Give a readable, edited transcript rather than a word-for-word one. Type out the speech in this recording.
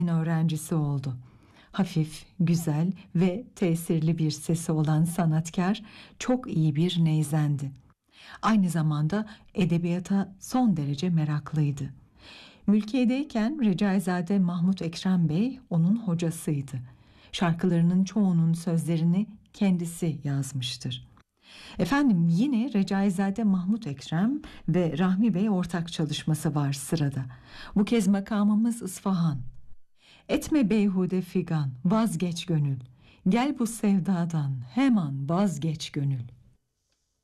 öğrencisi oldu. Hafif, güzel ve tesirli bir sesi olan sanatkar çok iyi bir neyzendi. Aynı zamanda edebiyata son derece meraklıydı. Mülkiye'deyken Recaizade Mahmut Ekrem Bey onun hocasıydı. Şarkılarının çoğunun sözlerini kendisi yazmıştır. Efendim yine Recaizade Mahmut Ekrem ve Rahmi Bey ortak çalışması var sırada. Bu kez makamımız İsfahan. Etme beyhude figan, vazgeç gönül. Gel bu sevdadan, hemen vazgeç gönül.